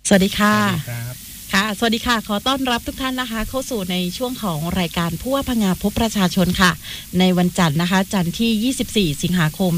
สวัสดีค่ะสวัสดีครับค่ะสวัสดีค่ะขอต้อนรับทุกท่านนะคะเข้าสู่ในช่วงของรายการผู้ว่าพงาพบประชาชนค่ะในวันจันทร์นะคะจันทร์ที่24สิงหาคม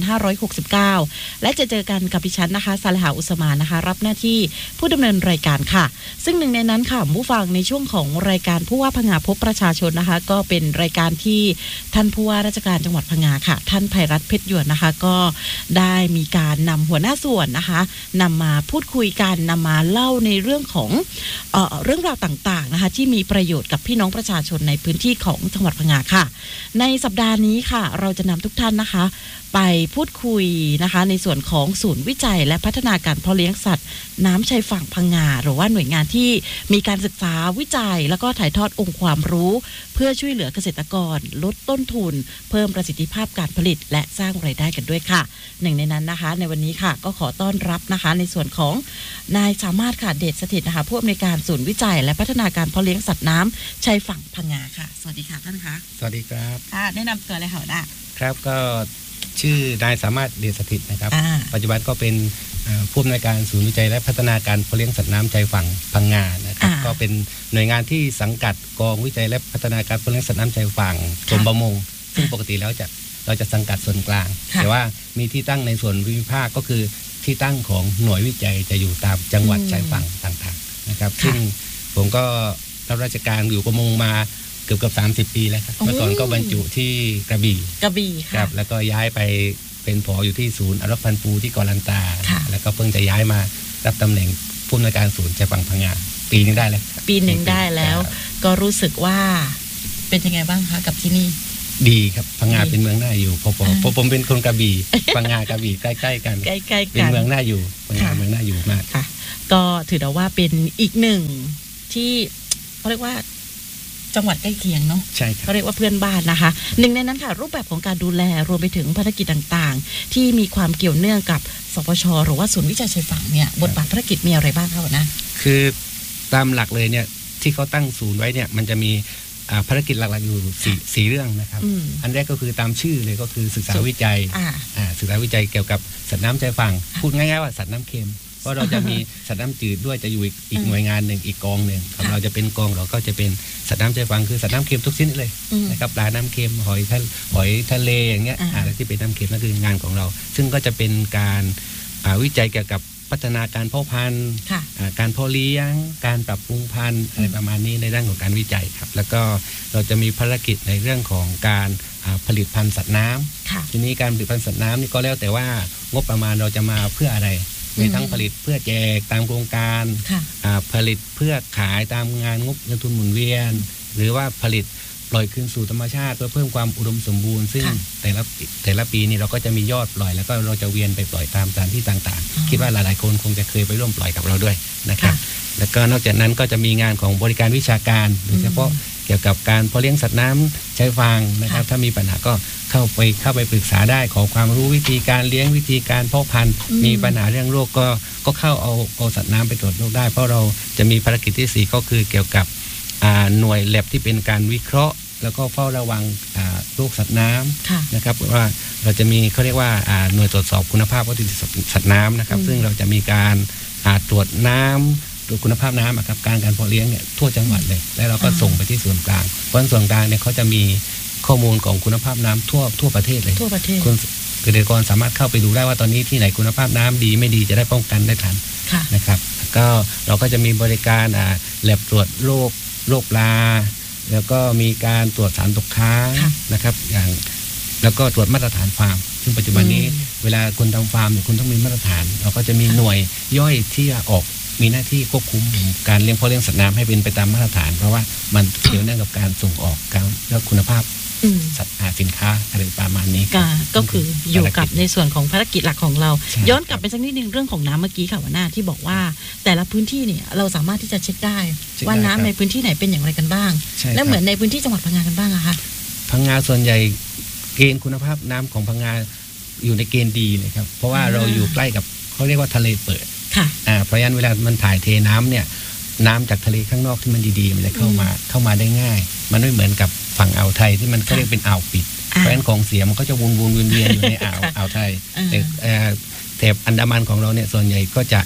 2569และจะเจอกันกับดิฉันนะคะซาเลหาอุสมานะคะรับหน้าที่ผู้ดำเนินรายการค่ะซึ่งหนึ่งในนั้นค่ะผู้ฟังในช่วงของรายการผู้ว่าพงาพบประชาชนนะคะก็เป็นรายการที่ท่านผู้ว่าราชการจังหวัดพังงาค่ะท่านไพรัตน์เพชรหยวนนะคะก็ได้มีการนำหัวหน้าส่วนนะคะนำมาพูดคุยกันนำมาเล่าในเรื่องของเรื่องราวต่างๆนะคะที่มีประโยชน์กับพี่น้องประชาชนในพื้นที่ของจังหวัดพังงาค่ะในสัปดาห์นี้ค่ะเราจะนำทุกท่านนะคะไปพูดคุยนะคะในส่วนของศูนย์วิจัยและพัฒนาการเพาะเลี้ยงสัตว์น้ำชายฝั่งพังงาหรือว่าหน่วยงานที่มีการศึกษาวิจัยแล้วก็ถ่ายทอดองค์ความรู้เพื่อช่วยเหลือเกษตรกรลดต้นทุนเพิ่มประสิทธิภาพการผลิตและสร้างรายได้กันด้วยค่ะหนึ่งในนั้นนะคะในวันนี้ค่ะก็ขอต้อนรับนะคะในส่วนของนายสามารถค่ะเดชสถิตนะคะผู้อำนวยการศูนย์วิจัยและพัฒนาการเพาะเลี้ยงสัตว์น้ำชายฝั่งพังงาค่ะสวัสดีค่ะท่านคะสวัสดีครับแนะนำตัวเลยค่ะครับก็ชื่อนายสามารถเดชสถิตนะครับปัจจุบันก็เป็นผู้อำนวยการศูนย์วิจัยและพัฒนาการเพาะเลี้ยงสัตว์น้ำชายฝั่งพังงานะครับก็เป็นหน่วยงานที่สังกัดกองวิจัยและพัฒนาการเพาะเลี้ยงสัตว์น้ำชายฝั่งกรมประมงซึ่งปกติแล้วเราจะสังกัดส่วนกลางแต่ว่ามีที่ตั้งในส่วนภูมิภาคก็คือที่ตั้งของหน่วยวิจัยจะอยู่ตามจังหวัดชายฝั่งต่างๆนะครับซึ่งผมก็รับราชการอยู่ประมงมาเกือบ30 ปีแล้วครับเมื่อก่อนก็บรรจุที่กระบี่ครับแล้วก็ย้ายไปเป็นผออยู่ที่ศูนย์อนุรักษ์พันธุ์ปูที่กอลันตาแล้วก็เพิ่งจะย้ายมารับตำแหน่งผู้อำนวยการศูนย์ชายฝั่งพังงาปีนึงได้แล้วก็รู้สึกว่าเป็นยังไงบ้างคะกับที่นี่ดีครับพังงาเป็นเมืองน่าอยู่ผมเป็นคนกระบี่พังงากระบี่ใกล้ๆกันเป็นเมืองน่าอยู่พังงาเมืองน่าอยู่มากค่ะก็ถือว่าเป็นอีกหนึ่งที่เขาเรียกว่าจังหวัดใกล้เคียงเนาะใช่ครับเขาเรียกว่าเพื่อนบ้านนะคะหนึ่งในนั้นค่ะรูปแบบของการดูแลรวมไปถึงภารกิจต่างๆที่มีความเกี่ยวเนื่องกับสปช.หรือว่าศูนย์วิจัยชายฝั่งเนี่ยบทบาทภารกิจมีอะไรบ้างคะนะคือตามหลักเลยเนี่ยที่เขาตั้งศูนย์ไว้เนี่ยมันจะมีภารกิจหลักๆอยู่สี่เรื่องนะครับอันแรกก็คือตามชื่อเลยก็คือศึกษาวิจัยศึกษาวิจัยเกี่ยวกับสัตว์น้ำชายฝั่งพูดง่ายๆว่าสัตว์น้ำเค็มเพราะเราจะมีสัตว์น้ำจืดด้วยจะอยู่อีกหน่วยงานหนึ่งอีกกองหนึ่งของเราจะเป็นกองเราก็จะเป็นสัตว์น้ำชายฝั่งคือสัตว์น้ำเค็มทุกชนิดเลยนะครับปลาน้ำเค็มหอยทะเลอย่างเงี้ยอะไรที่เป็นน้ำเค็มนั่นคืองานของเราซึ่งก็จะเป็นการวิจัยเกี่ยวกับพัฒนาการเพาะพันธุ์การเพาะเลี้ยงการปรับปรุงพันธุ์อะไรประมาณนี้ในด้านของการวิจัยครับแล้วก็เราจะมีภารกิจในเรื่องของการผลิตพันธุ์สัตว์น้ำทีนี้การผลิตพันธุ์สัตว์น้ำนี่ก็แล้วแต่ว่างบประมาณเราจะมาเพื่ออะไรมีทั้งผลิตเพื่อแจกตามโครงการผลิตเพื่อขายตามงานงบเงินทุนหมุนเวียนหรือว่าผลิตปล่อยคืนสู่ธรรมชาติเพื่อเพิ่มความอุดมสมบูรณ์ซึ่งแต่ละปีนี่เราก็จะมียอดปล่อยแล้วก็เราจะเวียนไปปล่อยตามสถานที่ต่างๆคิดว่าหลายๆคนคงจะเคยไปร่วมปล่อยกับเราด้วยนะครับแล้วก็นอกจากนั้นก็จะมีงานของบริการวิชาการโดยเฉพาะเกี่ยวกับการเพาะเลี้ยงสัตว์น้ำชายฝั่งนะครับถ้ามีปัญหาก็เข้าไปปรึกษาได้ขอความรู้วิธีการเลี้ยงวิธีการเพาะพันธุ์มีปัญหาเรื่องโรคก็เข้าเอาสัตว์น้ำไปตรวจโรคได้เพราะเราจะมีภารกิจที่4ก็คือเกี่ยวกับหน่วยแลบที่เป็นการวิเคราะห์แล้วก็เฝ้าระวังโรคสัตว์น้ำนะครับว่าเราจะมีเขาเรียกว่าหน่วยตรวจสอบคุณภาพวัตถุดิบสัตว์น้ำนะครับซึ่งเราจะมีการตรวจน้ำตรวจคุณภาพน้ำกับการเพาะเลี้ยงเนี่ยทั่วจังหวัดเลยแล้วเราก็ส่งไปที่ส่วนกลางเพราะส่วนกลางเนี่ยเขาจะมีข้อมูลของคุณภาพน้ำทั่วประเทศเลยคุณเกษตรกรสามารถเข้าไปดูได้ว่าตอนนี้ที่ไหนคุณภาพน้ำดีไม่ดีจะได้ป้องกันได้ทันนะครับก็เราก็จะมีบริการแลบตรวจโรคปลาแล้วก็มีการตรวจสารตกค้างนะครับอย่างแล้วก็ตรวจมาตรฐานฟาร์มซึ่งปัจจุบันนี้เวลาคุณทำฟาร์มเนี่ยคุณต้องมีมาตรฐานเราก็จะมีหน่วยย่อยที่ออกมีหน้าที่ควบคุมการเลี้ยงเพาะเลี้ยงสัตว์น้ำให้เป็นไปตามมาตรฐานเพราะว่ามันเกี่ยวเนื่องกับการส่งออกแล้วคุณภาพสัตว์สินค้าอะไรประมาณนี้ก็คืออยู่กับในส่วนของภารกิจหลักของเราย้อนกลับไปสักนิดนึงเรื่องของน้ำเมื่อกี้ค่ะหัวหน้าที่บอกว่าแต่ละพื้นที่เนี่ยเราสามารถที่จะเช็คได้ว่าน้ำในพื้นที่ไหนเป็นอย่างไรกันบ้างและเหมือนในพื้นที่จังหวัดพังงากันบ้างอะคะพังงาส่วนใหญ่เกณฑ์คุณภาพน้ำของพังงาอยู่ในเกณฑ์ดีเลยครับเพราะว่าเราอยู่ใกล้กับเขาเรียกว่าทะเลเปิดเพราะฉะนั้นเวลามันถ่ายเทน้ำเนี่ยน้ำจากทะเลข้างนอกที่มันดีๆมันจะเข้ามาได้ง่ายมันไม่เหมือนกับฝั่งอ่าวไทยที่มันก็เรียกเป็นอ่าวปิดเพราะฉะนั้นของเสียมันก็จะวนเวียนอยู่ในอ่าวไทยแต่แถบอันดามันของเราเนี่ยส่วนใหญ่ก็จะคุ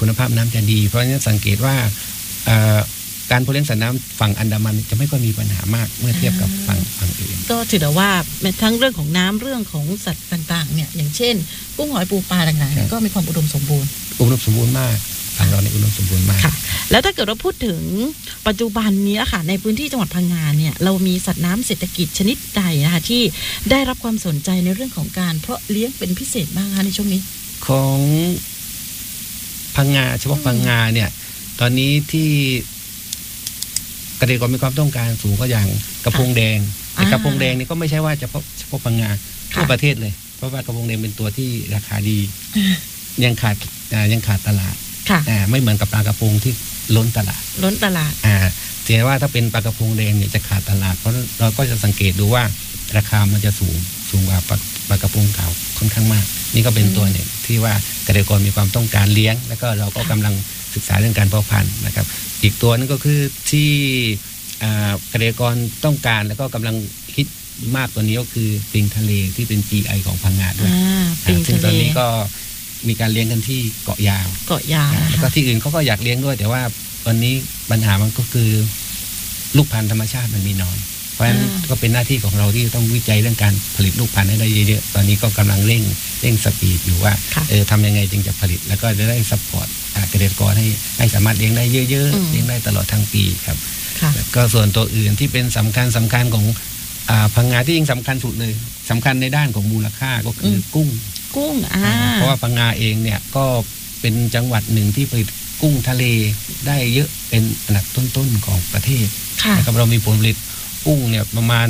คุณภาพน้ำจะดีเพราะฉะนั้นสังเกตว่าการเพาะเลี้ยงสัตว์น้ำฝั่งอันดามันจะไม่ค่อยมีปัญหามากเมื่อเทียบกับฝั่งอื่นก็ถือได้ว่าทั้งเรื่องของน้ำเรื่องของสัตว์ต่างๆเนี่ยอย่างเช่นกุ้งหอยปูปลาต่างๆก็มีความอุดมสมบูรณ์มากฝั่งเราในอุดมสมบูรณ์มากแล้วถ้าเกิดเราพูดถึงปัจจุบันนี้ค่ะในพื้นที่จังหวัดพังงาเนี่ยเรามีสัตว์น้ำเศรษฐกิจชนิดใดนะคะที่ได้รับความสนใจในเรื่องของการเพาะเลี้ยงเป็นพิเศษบ้างคะในช่วงนี้ของพังงาเฉพาะพังงาเนี่ยตอนนี้ที่เกษตรกรมีความต้องการสูงก็อย่างกระพงแดงแต่กระพงแดงนี่ก็ไม่ใช่ว่าเฉพาะพังงาทั่วประเทศเลยเพราะว่ากระพงแดงเป็นตัวที่ราคาดียังขาดตลาดไม่เหมือนกับปลากระพงที่ล้นตลาดแต่ว่าถ้าเป็นปลากระพงแดงเนี่ยจะขาดตลาดเพราะเราก็จะสังเกตดูว่าราคามันจะสูงกว่าปลากระพงขาวค่อนข้างมากนี่ก็เป็นตัวหนึ่งที่ว่าเกษตรกรมีความต้องการเลี้ยงแล้วก็เราก็กำลังศึกษาเรื่องการเพาะพันธุ์นะครับอีกตัวนึงก็คือที่เกษตรกรต้องการแล้วก็กำลังคิดมากตัวนี้ก็คือปิงทะเลที่เป็น GI ของพังงาด้วยซึ่งตอนนี้ก็มีการเลี้ยงกันที่เกาะยาวแล้วก็ที่อื่นเขาก็อยากเลี้ยงด้วยแต่ว่าวันนี้ปัญหามันก็คือลูกพันธุ์ธรรมชาติมันมีน้อยเพราะฉะนั้นก็เป็นหน้าที่ของเราที่ต้องวิจัยเรื่องการผลิตลูกพันธุ์ให้ได้เยอะๆตอนนี้ก็กำลังเร่งสปีดอยู่ว่าทำยังไงจึงจะผลิตแล้วก็จะได้ซัพพอร์ตเกษตรกรให้สามารถเลี้ยงได้เยอะๆเลี้ยงได้ตลอดทั้งปีครับแล้วก็ส่วนตัวอื่นที่เป็นสำคัญของพังงาที่ยิ่งสำคัญสุดเลยสำคัญในด้านของมูลค่าก็คือกุ้งเพราะว่าพังงาเองเนี่ยก็เป็นจังหวัดหนึ่งที่ผลิตกุ้งทะเลได้เยอะเป็นอันดับต้นๆของประเทศนะครับเรามีผลผลิตกุ้งเนี่ยประมาณ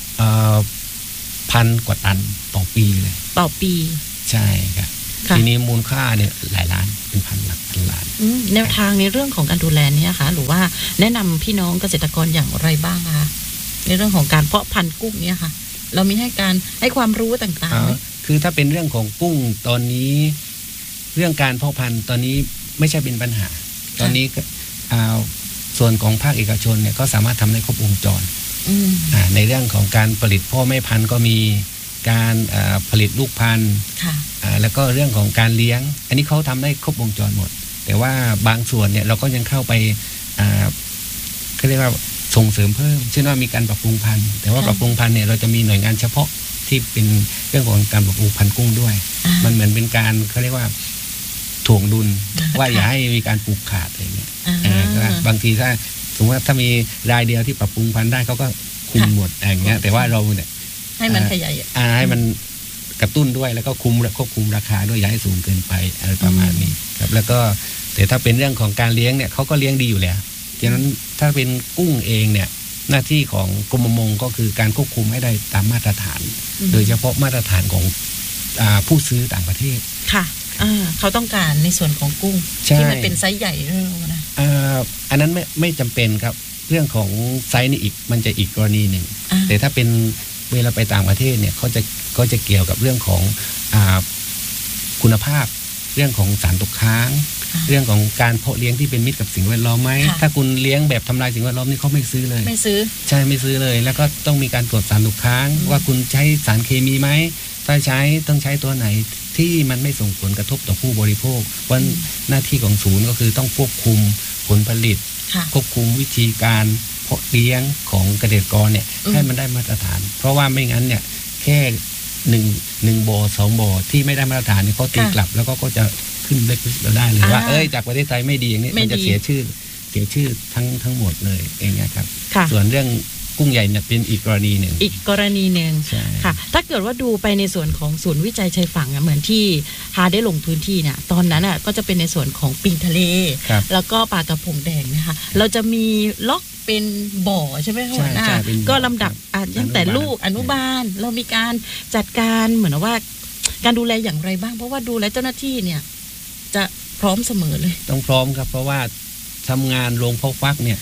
1,000 กว่าตันต่อปีเลยใช่ครับทีนี้มูลค่าเนี่ยหลายล้านเป็นพันล้านแนวทางในเรื่องของการดูแลเนี่ยค่ะหรือว่าแนะนำพี่น้องเกษตรกรอย่างไรบ้างคะในเรื่องของการเพาะพันธุ์กุ้งเนี่ยค่ะเรามีให้ความรู้ต่างๆคือถ้าเป็นเรื่องของกุ้งตอนนี้เรื่องการเพาะพันธุ์ตอนนี้ไม่ใช่เป็นปัญหาตอนนี้ส่วนของภาคเอกชนเนี่ยก็สามารถทำได้ครบวงจรในเรื่องของการผลิตพ่อแม่พันธุ์ก็มีการผลิตลูกพันธุ์แล้วก็เรื่องของการเลี้ยงอันนี้เขาทำได้ครบวงจรหมดแต่ว่าบางส่วนเนี่ยเราก็ยังเข้าไปเขาเรียกว่าส่งเสริมเพิ่มเช่นว่ามีการปรับปรุงพันธุ์แต่ว่าปรับปรุงพันธุ์เนี่ยเราจะมีหน่วยงานเฉพาะที่เป็นเรื่องของการปรับปรุงพันธุ์กุ้งด้วยมันเหมือนเป็นการเขาเรียกว่าถ่วงดุลว่าอย่าให้มีการปลูกขาดอะไรเงี้ยบางทีถ้าสมมติว่าถ้ามีรายเดียวที่ปรับปรุงพันธุ์ได้เขาก็คุมหมดอย่างเงี้ยแต่ว่าเราเนี่ยให้มันขยายให้มันกระตุ้นด้วยแล้วก็ควบคุมราคาด้วยอย่าให้สูงเกินไปอะไรประมาณนี้ครับแล้วก็แต่ถ้าเป็นเรื่องของการเลี้ยงเนี่ยเขาก็เลี้ยงดีอยู่แล้วดังนั้นถ้าเป็นกุ้งเองเนี่ยหน้าที่ของกรมประมงก็คือการควบคุมให้ได้ตามมาตรฐานโดยเฉพาะมาตรฐานของผู้ซื้อต่างประเทศค่ะเขาต้องการในส่วนของกุ้งที่มันเป็นไซส์ใหญ่เรื่องนะอันนั้นไม่จำเป็นครับเรื่องของไซส์นี่มันจะอีกกรณีหนึ่งแต่ถ้าเป็นเวลาไปต่างประเทศเนี่ยเขาจะเกี่ยวกับเรื่องของคุณภาพเรื่องของสารตกค้างเรื่องของการเพาะเลี้ยงที่เป็นมิตรกับสิ่งแวดล้อมไหมถ้าคุณเลี้ยงแบบทำลายสิ่งแวดล้อมนี่เขาไม่ซื้อเลยใช่ไม่ซื้อเลยแล้วก็ต้องมีการตรวจสารตกค้างว่าคุณใช้สารเคมีไหมถ้าใช้ต้องใช้ตัวไหนที่มันไม่ส่งผลกระทบต่อผู้บริโภควันหน้าที่ของศูนย์ก็คือต้องควบคุมผลผลิตควบคุมวิธีการเพาะเลี้ยงของเกษตรกรเนี่ยให้มันได้มาตรฐานเพราะว่าไม่งั้นเนี่ยแค่หนึ่งบ่อ2 บ่อที่ไม่ได้มาตรฐานเนี่ยเขาตีกลับแล้วก็จะขึ้นเล็กเราได้เลยว่าจากประเทศไทยไม่ดีอย่างนี้มันจะเสียชื่อทั้งหมดเลยเองนะครับส่วนเรื่องกุ้งใหญ่เนี่ยเป็นอีกกรณีหนึ่งค่ะถ้าเกิดว่าดูไปในส่วนของศูนย์วิจัยชายฝั่งเหมือนที่ฮาได้ลงพื้นที่เนี่ยตอนนั้นก็จะเป็นในส่วนของปิงทะเลแล้วก็ปลากระพงแดงนะคะเราจะมีล็อกเป็นบ่อใช่ไหมหัวหน้าก็ลำดับตั้งแต่ลูกอนุบาลเรามีการจัดการเหมือนว่าการดูแลอย่างไรบ้างเพราะว่าดูแลเจ้าหน้าที่เนี่ยจะพร้อมเสมอเลยต้องพร้อมครับเพราะว่าทำงานโรงเพาะฟักเนี่ย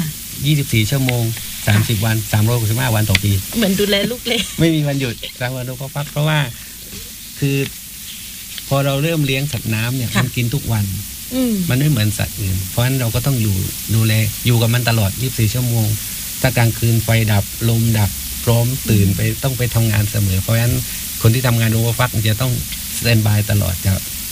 24 ชั่วโมง30 วัน365 วันต่อปีเหมือนดูแลลูกเล็กไม่มีวันหยุด3 วันโรงเพาะฟักเพราะว่าคือพอเราเริ่มเลี้ยงสัตว์น้ำเนี่ยมันกินทุกวันมันไม่เหมือนสัตว์อื่นเพราะฉะนั้นเราก็ต้องดูแลอยู่กับมันตลอด24 ชั่วโมงถ้ากลางคืนไฟดับลมดับพร้อมตื่นไปต้องไปทำงานเสมอเพราะฉะนั้นคนที่ทำงานโรงเพาะฟักจะต้องสแตนด์บายตลอดจะ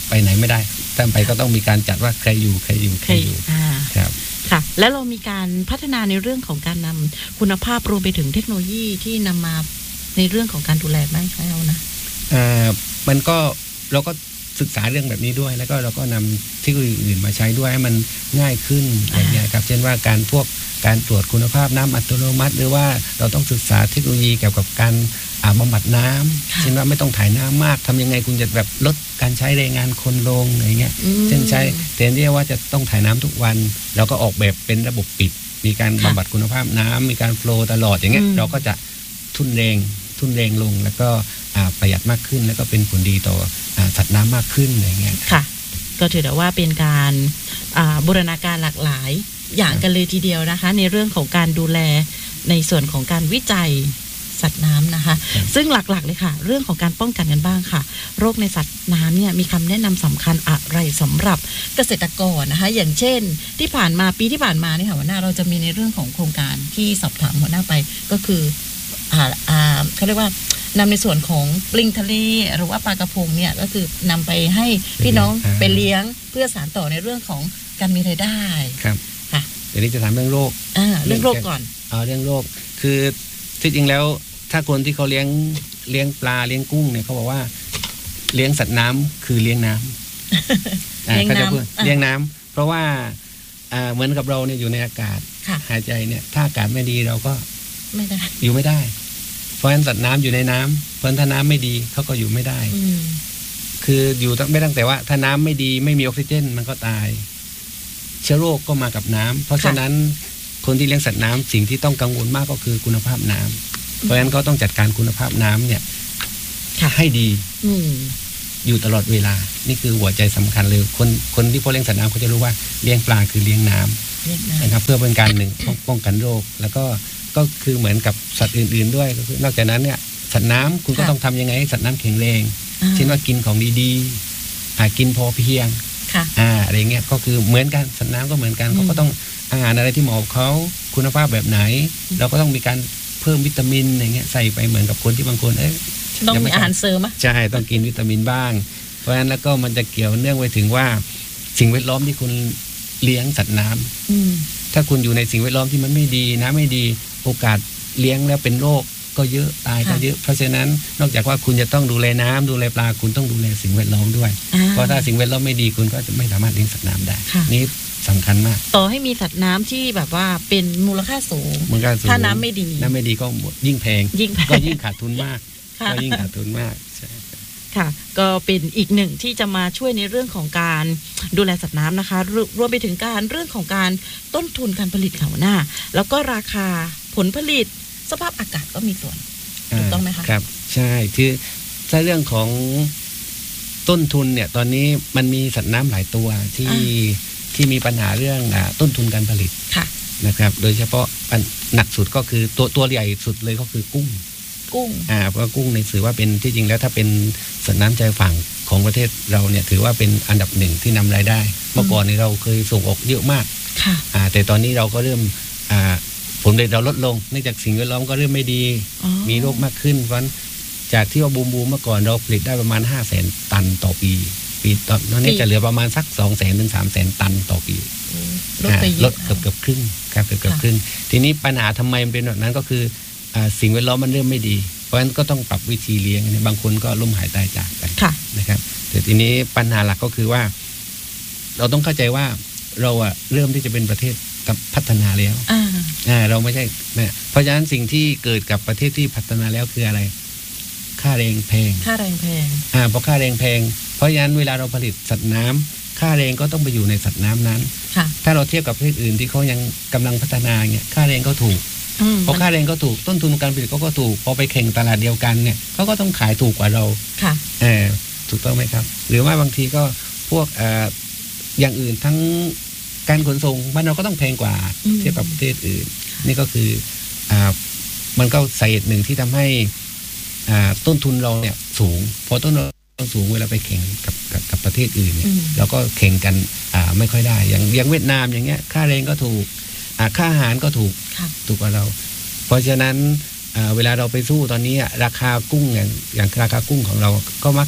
ไปไหนไม่ได้ถ้าไปก็ต้องมีการจัดว่าใครอยู่ครับค่ะแล้วเรามีการพัฒนาในเรื่องของการนำคุณภาพรวมไปถึงเทคโนโลยีที่นำมาในเรื่องของการดูแลไหมคะเรานะมันก็เราก็ศึกษาเรื่องแบบนี้ด้วยแล้วก็เราก็นำเทคโนโลยีอื่นมาใช้ด้วยให้มันง่ายขึ้นอย่างเงี้ยครับเช่นว่าการตรวจคุณภาพน้ำอัตโนมัติหรือว่าเราต้องศึกษาเทคโนโลยีเกี่ยวกับการบำบัดน้ำเช่นว่าไม่ต้องถ่ายน้ำมากทำยังไงคุณจะแบบลดการใช้แรงงานคนลงอะไรเงี้ยเช่นใช้แทนที่ว่าจะต้องถ่ายน้ำทุกวันเราก็ออกแบบเป็นระบบปิดมีการบำบัดคุณภาพน้ำมีการโฟลว์ตลอดอย่างเงี้ยเราก็จะทุนแรงลงแล้วก็ประหยัดมากขึ้นแล้วก็เป็นผลดีต่อสัตว์น้ำมากขึ้นอะไรเงี้ยค่ะก็ถือได้ว่าเป็นการบูรณาการหลากหลายอย่างกันเลยทีเดียวนะคะในเรื่องของการดูแลในส่วนของการวิจัยสัตว์น้ำนะคะซึ่งหลักๆเลยค่ะเรื่องของการป้องกันกันบ้างค่ะโรคในสัตว์น้ำเนี่ยมีคำแนะนำสำคัญอะไรสำหรับเกษตรกรนะคะอย่างเช่นที่ผ่านมาปีที่ผ่านมาเนี่ยค่ะหัวหน้าเราจะมีในเรื่องของโครงการที่สอบถามหัวหน้าไปก็คือเขาเรียกว่านำในส่วนของปลิงทะเลหรือว่าปลากระพงเนี่ยก็คือนำไปให้พี่น้องไปเลี้ยงเพื่อสานต่อในเรื่องของการมีรายได้ครับค่ะเดี๋ยวนี้จะถามเรื่องโรคเรื่องโรคก่อนเรื่องโรคคือที่จริงแล้วถ้าคนที่เขาเลี้ยงปลาเลี้ยงกุ้งเนี่ยเขาบอกว่าเลี้ยงสัตว์น้ำคือเลี้ยงน้ำเลี้ยงน้ำเพราะว่าเหมือนกับเราเนี่ยอยู่ในอากาศหายใจเนี่ยถ้าอากาศไม่ดีเราก็ไม่ได้อยู่ไม่ได้เพราะฉะนั้นสัตว์น้ำอยู่ในน้ำเพราะถ้าน้ำไม่ดีเขาก็อยู่ไม่ได้คืออยู่ไม่ตั้งแต่ว่าถ้าน้ำไม่ดีไม่มีออกซิเจนมันก็ตายเชื้อโรคก็มากับน้ำเพราะฉะนั้นคนที่เลี้ยงสัตว์น้ำสิ่งที่ต้องกังวลมากก็คือคุณภาพน้ำเพราะฉะนั้นก็ต้องจัดการคุณภาพน้ำเนี่ยให้ดีอยู่ตลอดเวลานี่คือหัวใจสำคัญเลยคนที่พ่อเลี้ยงสัตว์น้ำเขาจะรู้ว่าเลี้ยงปลาคือเลี้ยงน้ำนะครับเพื่อเป็นการหนึ่งป้องกันโรคแล้วก็คือเหมือนกับสัตว์อื่นๆด้วยนอกจากนั้นเนี่ยสัตว์น้ำคุณก็ต้องทำยังไงให้สัตว์น้ำแข็งแรงเช่นว่ากินของดีๆกินพอเพียงอะไรเงี้ยก็คือเหมือนกันสัตว์น้ำก็เหมือนกันเขาก็ต้องอาหารอะไรที่เหมาะกับเขาคุณภาพแบบไหนเราก็ต้องมีการเพิ่มวิตามินอย่างเงี้ยใส่ไปเหมือนกับคนที่บางคนต้องมีอาหารเสริมใช่ต้องกินวิตามินบ้างเพราะฉะนั้นแล้วก็มันจะเกี่ยวเนื่องไปถึงว่าสิ่งแวดล้อมที่คุณเลี้ยงสัตว์น้ำถ้าคุณอยู่ในสิ่งแวดล้อมที่มันไม่ดีน้ำไม่ดีโอกาสเลี้ยงแล้วเป็นโรคก็เยอะตายก็เยอะเพราะฉะนั้นนอกจากว่าคุณจะต้องดูแลน้ำดูแลปลาคุณต้องดูแลสิ่งแวดล้อมด้วยเพราะถ้าสิ่งแวดล้อมไม่ดีคุณก็จะไม่สามารถเลี้ยงสัตว์น้ำได้นี่สำคัญมากต่อให้มีสัตว์น้ำที่แบบว่าเป็นมูลค่าสูงถ้าน้ำไม่ดีก็ยิ่งแพงก็ยิ่งขาดทุนมากก็ยิ่งขาดทุนมากค่ะก็เป็นอีกหนึ่งที่จะมาช่วยในเรื่องของการดูแลสัตว์น้ำนะคะรวมไปถึงเรื่องของการต้นทุนการผลิตค่ะหัวหน้าแล้วก็ราคาผลผลิตสภาพอากาศก็มีส่วนถูกต้องไหมคะครับใช่คือถ้าเรื่องของต้นทุนเนี่ยตอนนี้มันมีสัตว์น้ำหลายตัวที่มีปัญหาเรื่องต้นทุนการผลิตนะครับโดยเฉพาะหนักสุดก็คือตัวใหญ่สุดเลยก็คือกุ้งเพราะกุ้งในถือว่าเป็นที่จริงแล้วถ้าเป็นสัตว์น้ำชายฝั่งของประเทศเราเนี่ยถือว่าเป็นอันดับหนึ่งที่นำรายได้เมื่อก่อนนี้เราเคยส่งออกเยอะมากแต่ตอนนี้เราก็เริ่มผลผลิตเราลดลงเนื่องจากสิ่งแวดล้อมก็เริ่มไม่ดีมีโรคมากขึ้นเพราะจากที่ว่าบูมเมื่อก่อนเราผลิตได้ประมาณ 500,000 ตันต่อปีตอนนี้จะเหลือประมาณสัก 200,000 ถึง 300,000 ตันต่อปีลดเกือบครึ่งครับเกือบครึ่งทีนี้ปัญหาทำไมมันเป็นแบบนั้นก็คือสิ่งแวดล้อมมันเริ่มไม่ดีเพราะฉะนั้นก็ต้องปรับวิธีเลี้ยงบางคนก็ล้มหายตายจากไปนะครับแต่ทีนี้ปัญหาหลักก็คือว่าเราต้องเข้าใจว่าเราเริ่มที่จะเป็นประเทศพัฒนาแล้วเราไม่ใช่เพราะฉะนั้นสิ่งที่เกิดกับประเทศที่พัฒนาแล้วคืออะไรค่าแรงแพงเพราะค่าแรงแพงเพราะฉะนั้นเวลาเราผลิตสัตว์น้ำค่าแรงก็ต้องไปอยู่ในสัตว์น้ำนั้นถ้าเราเทียบกับประเทศอื่นที่เขายังกำลังพัฒนาเนี่ยค่าแรงก็ถูกพอค่าแรงก็ถูกต้นทุนการผลิตก็ถูกพอไปแข่งตลาดเดียวกันเนี่ยเขาก็ต้องขายถูกกว่าเราถูกต้องไหมครับหรือว่าบางทีก็พวกอย่างอื่นทั้งการขนส่งบ้านเราก็ต้องแพงกว่าเทียบกับประเทศอื่นนี่ก็คือมันก็สาเหตุหนึ่งที่ทำให้ต้นทุนเราเนี่ยสูงพอต้นทุนเราสูงเวลาไปแข่งกับประเทศอื่นเนี่ยเราก็แข่งกันไม่ค่อยได้อย่างเวียดนามอย่างเงี้ยค่าแรงก็ถูกค่าอาหารก็ถูกกว่าเราเพราะฉะนั้นเวลาเราไปสู้ตอนนี้ราคากุ้งอย่างราคากุ้งของเราก็มักจะ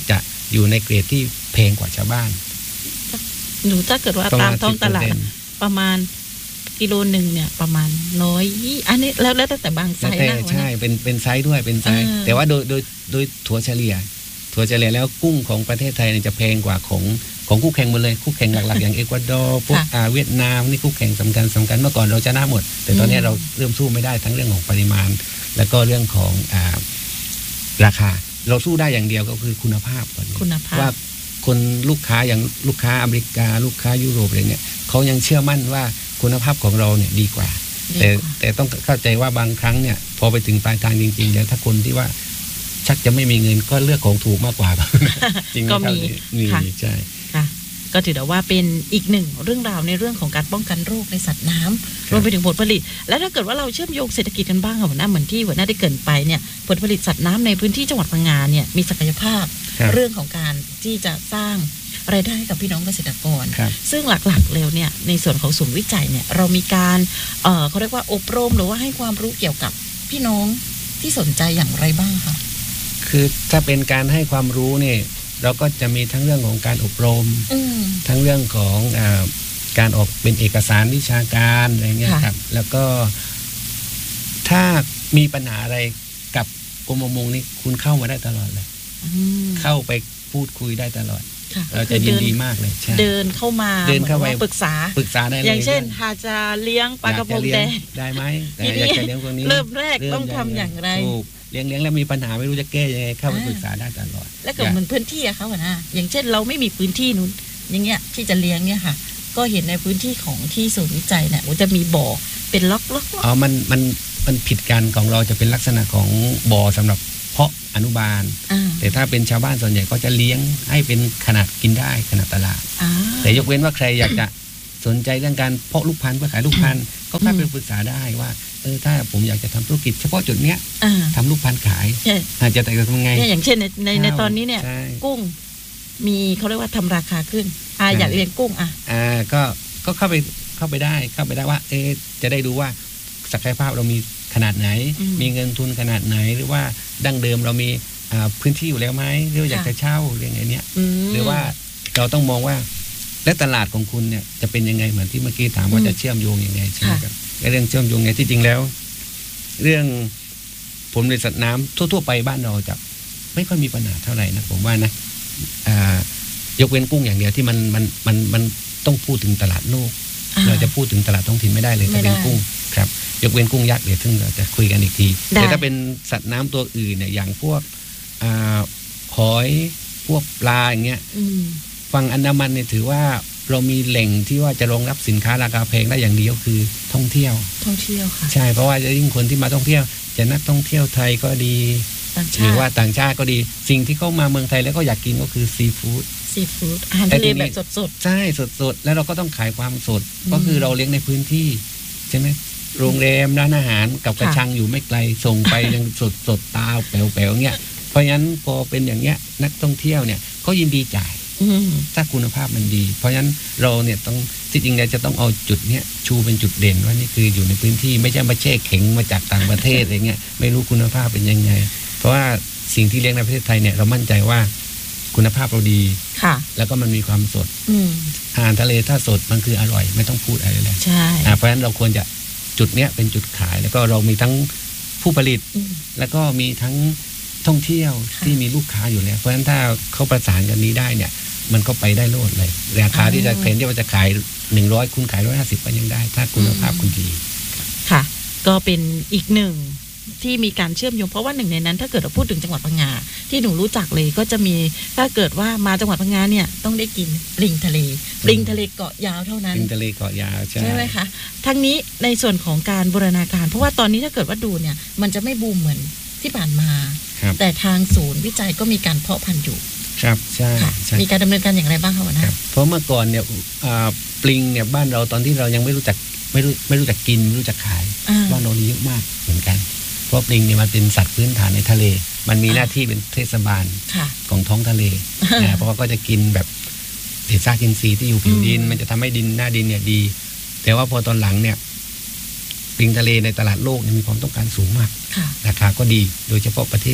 อยู่ในเกรดที่แพงกว่าชาวบ้านหนูถ้าเกิดว่าตามท้องตลาดประมาณกิโลหนึ่งเนี่ยประมาณ120อันนี้แล้วแต่บางไซส์นะใช่เป็นไซส์ด้วยเป็นไซส์แต่ว่าโดยถั่วเฉลี่ยแล้วกุ้งของประเทศไทยจะแพงกว่าของคู่แข่งหมดเลยคู่แข่งหลักๆอย่างเอกวาดอร์พวกเวียดนามนี่คู่แข่งสำคัญเมื่อก่อนเราชนะหมดแต่ตอนนี้เราเริ่มสู้ไม่ได้ทั้งเรื่องของปริมาณแล้วก็เรื่องของราคาเราสู้ได้อย่างเดียวก็คือคุณภาพก่อนว่าคนลูกค้าอย่างลูกค้าอเมริกาลูกค้ายุโรปอะไรเงี้ยเขายังเชื่อมั่นว่าคุณภาพของเราเนี่ยดีกว่าแต่ต้องเข้าใจว่าบางครั้งเนี่ยพอไปถึงปลายทางจริงๆแล้วถ้าคนที่ว่าชักจะไม่มีเงินก็เลือกของถูกมากกว่าจริงก็มีใช่ค่ะก็ถือว่าเป็นอีกหนึ่งเรื่องราวในเรื่องของการป้องกันโรคในสัตว์น้ำรวมไปถึงผลผลิตและถ้าเกิดว่าเราเชื่อมโยงเศรษฐกิจกันบ้างค่ะหัวหน้าเหมือนที่หัวหน้าได้เกริ่นไปเนี่ยผลผลิตสัตว์น้ำในพื้นที่จังหวัดพังงาเนี่ยมีศักยภาพเรื่องของการที่จะสร้างรายได้กับพี่น้องเกษตรกรซึ่งหลักๆแล้วเนี่ยในส่วนของศูนย์วิจัยเนี่ยเรามีการเขาเรียกว่าอบรมหรือว่าให้ความรู้เกี่ยวกับพี่น้องที่สนใจอย่างไรบ้างคะคือถ้าเป็นการให้ความรู้เนี่ยเราก็จะมีทั้งเรื่องของการอบรมทั้งเรื่องของการออกเป็นเอกสารวิชาการอะไรเงี้ยครับแล้วก็ถ้ามีปัญหาอะไรกับกรมประมงนี่คุณเข้ามาได้ตลอดเลยเข้าไปพูดคุยได้ตลอดเราจะยินดีมากเลยเดินเข้ามาปรึกษาได้เลยอย่างเช่นหากจะเลี้ยงปลากระพงแดงได้ไหมอยากจะเลี้ยงตรงนี้เริ่มแรกต้องทำอย่างไรเลี้ยงแล้วมีปัญหาไม่รู้จะแก้ยังไงเข้าไปปรึกษาได้ตลอดแล้วก็เหมือนพื้นที่อะเขานะอย่างเช่นเราไม่มีพื้นที่นู้นอย่างเงี้ยที่จะเลี้ยงเนี่ยค่ะก็เห็นในพื้นที่ของที่ศูนย์วิจัยเนี่ยจะมีบ่อเป็นล็อกอ๋อมันผิดกันของเราจะเป็นลักษณะของบ่อสำหรับเพาะอนุบาลแต่ถ้าเป็นชาวบ้านส่วนใหญ่ก็จะเลี้ยงให้เป็นขนาดกินได้ขนาดตลาดแต่ยกเว้นว่าใครอยากจะสนใจเรื่องการเพาะลูกพันธุ์เพื่อขายลูกพันธุ์ก็เข้าไปปรึกษาได้ว่าถ้าผมอยากจะทำธุรกิจเฉพาะจุดเนี้ยทำลูกพันธุ์ขายอาจจะแต่ทำไงอย่างเช่นในตอนนี้เนี่ยกุ้งมีเขาเรียกว่าทำราคาขึ้นอยากเลี้ยงกุ้งก็เข้าไปได้ว่าจะได้ดูว่าศักยภาพเรามีขนาดไหนมีเงินทุนขนาดไหนหรือว่าดั้งเดิมเรามีพื้นที่อยู่แล้วไหมหรืออยากจะเช่าเรื่องไงเนี้ยหรือว่าเราต้องมองว่าและตลาดของคุณเนี่ยจะเป็นยังไงเหมือนที่เมื่อกี้ถามว่าจะเชื่อมโยงยังไงใช่ไหมครับเรื่องเชื่อมโยงไงที่จริงแล้วเรื่องผลผลิตสัตว์น้ำทั่วๆไปบ้านเราจะไม่ค่อยมีปัญหาเท่าไหร่นะผมว่านะยกเว้นกุ้งอย่างเดียวที่มันต้องพูดถึงตลาดโลกเราจะพูดถึงตลาดท้องถิ่นไม่ได้เลยถ้าเป็นกุ้งครับยกเว้นกุ้งยักษ์เดี๋ยวซึ่งเราจะคุยกันอีกทีแต่ถ้าเป็นสัตว์น้ำตัวอื่นเนี่ยอย่างพวกหอยพวกปลาอย่างเงี้ยฝั่งอันดามันเนี่ยถือว่าเรามีแหล่งที่ว่าจะรองรับสินค้าราคาแพงได้อย่างเดียวคือท่องเที่ยวค่ะใช่เพราะว่ายิ่งคนที่มาท่องเที่ยวจะนักท่องเที่ยวไทยก็ดีหรือว่าต่างชาติก็ดีสิ่งที่เข้ามาเมืองไทยแล้วก็อยากกินก็คือซีฟู้ดอาหารทะเลแบบสดๆใช่สดๆแล้วเราก็ต้องขายความสดก็คือเราเลี้ยงในพื้นที่ใช่ไหมโรงแรมร้านอาหารกับกระชังอยู่ไม่ไกลส่งไปยังสดตาแป๋วๆเงี้ยเพราะฉะนั้นพอเป็นอย่างเงี้ยนักท่องเที่ยวเนี่ยก็ยินดีจ่ายถ้าคุณภาพมันดีเพราะฉะนั้นเราเนี่ยต้องที่จริงแล้วจะต้องเอาจุดเนี้ยชูเป็นจุดเด่นว่านี่คืออยู่ในพื้นที่ไม่ใช่มาแช่แข็งมาจากต่างประเทศอะไรเงี้ยไม่รู้คุณภาพเป็นยังไงเพราะว่าสิ่งที่เลี้ยงในประเทศไทยเนี่ยเรามั่นใจว่าคุณภาพเราดีแล้วก็มันมีความสดอาหารทะเลถ้าสดมันคืออร่อยไม่ต้องพูดอะไรเลยใช่เพราะฉะนั้นเราควรจะจุดเนี้ยเป็นจุดขายแล้วก็เรามีทั้งผู้ผลิตแล้วก็มีทั้งท่องเที่ยวที่มีลูกค้าอยู่แล้วเพราะฉะนั้นถ้าเขาประสานกันนี้ได้เนี่ยมันก็ไปได้โลดเลยราคาที่จะแทนที่ว่าจะขาย100คุณขาย150ก็ยังได้ถ้าคุณภาพคุณดีค่ะก็เป็นอีกหนึ่งที่มีการเชื่อมโยงเพราะว่าหนึ่งในนั้นถ้าเกิดเราพูดถึงจังหวัดพังงาที่หนูรู้จักเลยก็จะมีถ้าเกิดว่ามาจังหวัดพังงาเนี่ยต้องได้กินปลิงทะเลเกาะยาวเท่านั้นปลิงทะเลเกาะยาวใช่ไหมคะทั้งนี้ในส่วนของการบูรณาการเพราะว่าตอนนี้ถ้าเกิดว่าดูเนี่ยมันจะไม่บูมเหมือนที่ผ่านมาแต่ทางศูนย์วิจัยก็มีการเพาะพันธุ์อยู่ครับใช่มีการดำเนินการอย่างไรบ้างคะวันนั้นเพราะเมื่อก่อนเนี่ยปลิงเนี่ยบ้านเราตอนที่เรายังไม่รู้จักกินไม่รู้จักขายบ้านเราเยอะมากเหมือนกันเพราะปลิงเนี่ยมันเป็นสัตว์พื้นฐานในทะเลมันมีหน้าที่เป็นเทศบาลของท้องทะเลนะเพราะว่าก็จะกินแบบเศษซากอินทรีย์ที่อยู่ผิวดินมันจะทำให้ดินหน้าดินเนี่ยดีแต่ว่าพอตอนหลังเนี่ยปลิงทะเลในตลาดโลกมีความต้องการสูงมากราคาก็ดีโดยเฉพาะประเทศ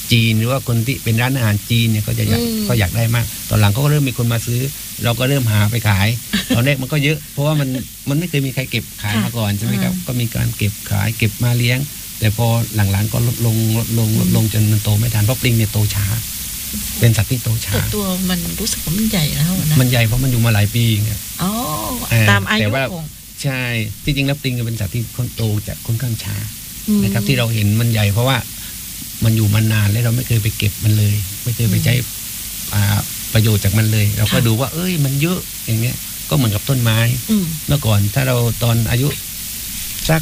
จีนหรือว่าคนที่เป็นร้านอาหารจีนเนี่ยก็อยากได้มากตอนหลังเขาก็เริ่มมีคนมาซื้อเราก็เริ่มหาไปขายตอนแรกมันก็เยอะเพราะว่ามันไม่เคยมีใครเก็บขายมาก่อนใช่ไหมครับก็มีการเก็บขายเก็บมาเลี้ยงแต่พอหลังๆก็ลดลงจนมันโตไม่ทันเพราะปลิงเนี่ยโตช้าเป็นสัตว์ที่โตช้าตัวมันรู้สึกว่ามันใหญ่แล้วนะมันใหญ่เพราะมันอยู่มาหลายปีเนี่ยตามอายุของใช่ที่จริงแล้วปลิงเป็นสัตว์ที่โตจะค่อนข้างช้านะครับที่เราเห็นมันใหญ่เพราะว่ามันอยู่มานานแล้วเราไม่เคยไปเก็บมันเลยไม่เคยไปใช้ประโยชน์จากมันเลยเราก็ดูว่ามันเยอะอย่างเงี้ยก็เหมือนกับต้นไม้เมื่อก่อนถ้าเราตอนอายุสัก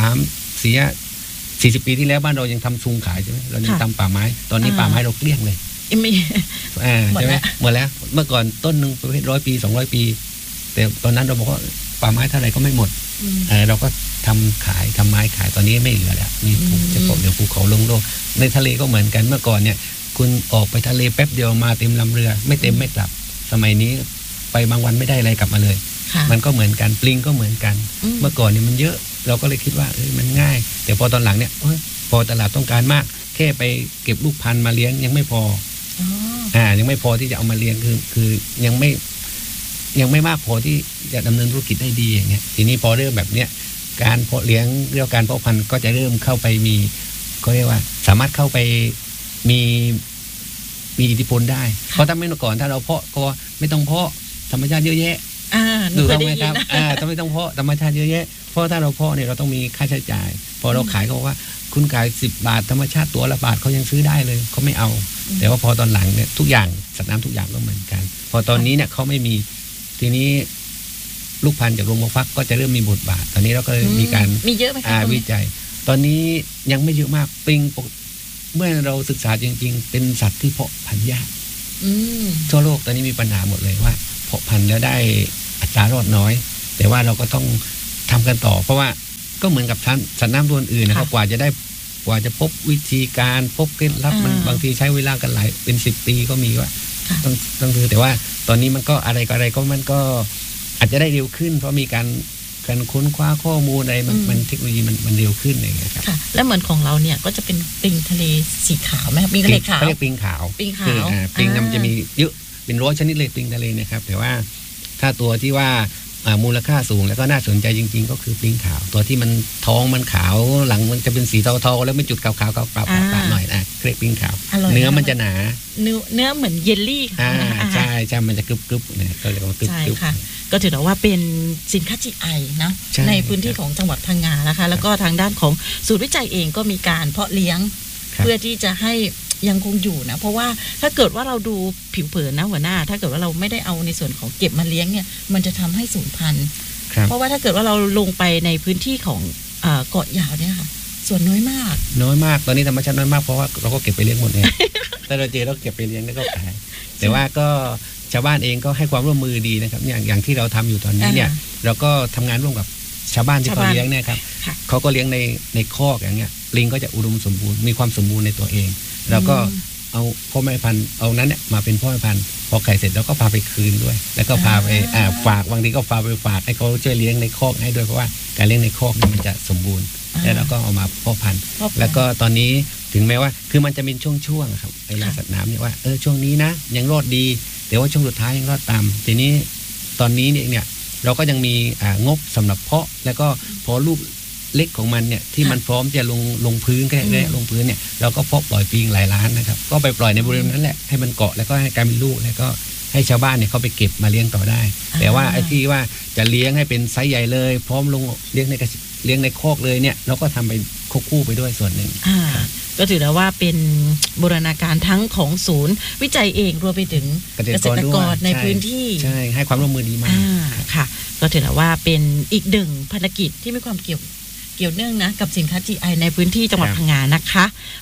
40 ปีที่แล้วบ้านเรายังทำซุงขายใช่ไหมเรายังทำป่าไม้ตอนนี้ป่าไม้เราเกลี้ยงเลยใช่ไหมหมดแล้วเมื่อก่อนต้นหนึ่งประเภท100 ปี200 ปีแต่ตอนนั้นเราบอกว่าป่าไม้เท่าไหร่ก็ไม่หมดเราก็ทำขายทำไม้ขายตอนนี้ไม่เหลือแล้วมีจะเกาะเดี๋ยวภูเขาโล่งๆในทะเลก็เหมือนกันเมื่อก่อนเนี่ยคุณออกไปทะเลแป๊บเดียวมาเต็มลำเรือไม่เต็มไม่กลับสมัยนี้ไปบางวันไม่ได้อะไรกลับมาเลยมันก็เหมือนกันปลิงก็เหมือนกันเมื่อก่อนเนี่ยมันเยอะเราก็เลยคิดว่ามันง่ายแต่พอตอนหลังเนี่ยพอตลาดต้องการมากแค่ไปเก็บลูกพันธุ์มาเลี้ยงยังไม่พอยังไม่พอที่จะเอามาเลี้ยงคือยังไม่มากพอที่จะดำเนินธุรกิจได้ดีอย่างเงี้ยทีนี้พอเริ่มแบบเนี้ยการเพาะเลี้ยงเรื่องการเพาะพันธุ์ก็จะเริ่มเข้าไปมีก็เรียกว่าสามารถเข้าไปมีอิทธิพลได้เพราะถ้าไม่เมื่อก่อนถ้าเราเพาะก็ไม่ต้องเพาะธรรมชาติเยอะแยะดูได้ไหมครับถ้าไม่ต้องเพาะธรรมชาติเยอะแยะเพราะถ้าเราเพาะเนี่ยเราต้องมีค่าใช้จ่ายพอเราขายเขาบอกว่าคุณขาย10 บาทธรรมชาติตัวละบาทเขายังซื้อได้เลยเขาไม่เอาแต่ว่าพอตอนหลังเนี่ยทุกอย่างสัตว์น้ำทุกอย่างก็เหมือนกันพอตอนนี้เนี่ยเขาไม่มีทีนี้ลูกพันธุ์จากโรงฟักก็จะเริ่มมีบทบาทตอนนี้เราก็มีการมีเยอะไหมคะวิจัยตอนนี้ยังไม่เยอะมากปลิงเมื่อเราศึกษาจริงๆเป็นสัตว์ที่เพาะพันธุ์ยากทั่วโลกตอนนี้มีปัญหาหมดเลยว่าเพาะพันธุ์แล้วได้อัตรารอดน้อยแต่ว่าเราก็ต้องทำกันต่อเพราะว่าก็เหมือนกับสัตว์น้ำตัวอื่นนะครับกว่าจะพบวิธีการพบเคล็ดลับมันบางทีใช้เวลากันหลายเป็น10 ปีก็มีว่าต้องดูแต่ว่าตอนนี้มันก็อะไรก็มันก็อาจจะได้เร็วขึ้นเพราะมีการค้นคว้าข้อมูลอะไรมันเทคโนโลยีมันเร็วขึ้นอะไรอย่างเงี้ยครับและเหมือนของเราเนี่ยก็จะเป็นปิงทะเลสีขาวไหมครับปิงทะเลขาวเขาเรียกปิงขาวปิงมันจะมีเยอะเป็น100 ชนิดเลยปิงทะเลนะครับแต่ว่าถ้าตัวที่ว่ามูลค่าสูงแล้วก็น่าสนใจจริงๆก็คือปลิงขาวตัวที่มันท้องมันขาวหลังมันจะเป็นสีเทาๆแล้วไม่จุดขาวๆปราบหน่อยเรียกปลิงขาวเนื้อมันจะหนาเนื้อเหมือนเยลลี่ใช่มันจะกรึบๆเนี่ยก็เรียกว่ากรึบก็ถือว่าเป็นสินค้า GI นะในพื้นที่ของจังหวัดพังงานะคะแล้วก็ทางด้านของศูนย์วิจัยเองก็มีการเพาะเลี้ยงเพื่อที่จะให้ยังคงอยู่นะเพราะว่าถ้าเกิดว่าเราดูผิวเผินนะหัวหน้าถ้าเกิดว่าเราไม่ได้เอาในส่วนของเก็บมาเลี้ยงเนี่ยมันจะทำให้สูญพันธุ์เพราะว่าถ้าเกิดว่าเราลงไปในพื้นที่ของเกาะยาวเนี่ยค่ะส่วนน้อยมากตอนนี้ธรรมชาติน้อยมากเพราะว่าเราก็เก็บไปเลี้ยงหมดเนี่ยแต่เราเจอเราเก็บไปเลี้ยงแล้วก็ขายแต่ว่าก็ชาวบ้านเองก็ให้ความร่วมมือดีนะครับอย่างที่เราทำอยู่ตอนนี้เนี่ยเราก็ทำงานร่วมกับชาวบ้านที่เขาเลี้ยงเนี่ยครับเขาก็เลี้ยงในคอกอย่างเงี้ยปลิงก็จะอุดมสมบูรณ์มีความสมบูรณ์ในตัวเองแล้วก็เอาพ่อแม่พันธุ์เอานั้นเนี่ยมาเป็นพ่อแม่พันธุ์พอไข่เสร็จแล้วก็พาไปคืนด้วยแล้วก็พาไปฝากบางทีก็พาไปฝากให้เขาช่วยเลี้ยงในคอกให้ด้วยเพราะว่าการเลี้ยงในคอกมันจะสมบูรณ์แล้วเราก็เอามาพ่อพันธุ์แล้วก็ตอนนี้ถึงแม้ว่าคือมันจะเป็นช่วงๆครับเวลาสัตว์น้ำเนี่ยว่าช่วงนี้นะยังรอดดีแต่ว่าช่วงสุดท้ายยังรอดต่ำทีนี้ตอนนี้เนี่ยเราก็ยังมีงบสำหรับเพาะแล้วก็พอลูกเล็กของมันเนี่ยที่มันพร้อมจะลงพื้นก็ได้ลงพื้นเนี่ยเราก็เพาะปล่อยปลิงหลายล้านนะครับก็ไปปล่อยในบริเวณนั้นแหละให้มันเกาะแล้วก็ให้กลายเป็นลูกแล้วก็ให้ชาวบ้านเนี่ยเขาไปเก็บมาเลี้ยงต่อได้แต่ว่าไอ้ที่ว่าจะเลี้ยงให้เป็นไซส์ใหญ่เลยพร้อมลงเลี้ยงในคอกเลยเนี่ยเราก็ทำไปควบคู่ไปด้วยส่วนหนึ่งก็ถือได้ว่าเป็นบูรณาการทั้งของศูนย์วิจัยเองรวมไปถึงเกษตรกรในพื้นที่ใช่ให้ความร่วมมือดีมากค่ะก็ถือได้ว่าเป็นอีกหนึ่งภารกิจที่มีความเกี่ยวเนื่องนะกับสินค้า GI ในพื้นที่จังหวัดพังงานะคะ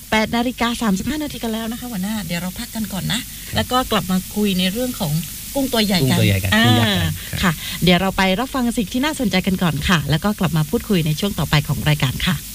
8:35 นาทีกันแล้วนะคะหัวหน้าเดี๋ยวเราพักกันก่อนนะแล้วก็กลับมาคุยในเรื่องของกุ้งตัวใหญ่กันค่ะเดี๋ยวเราไปรับฟังสิ่งที่น่าสนใจกันก่อนค่ะแล้วก็กลับมาพูดคุยในช่วงต่อไปของรายการค่ะ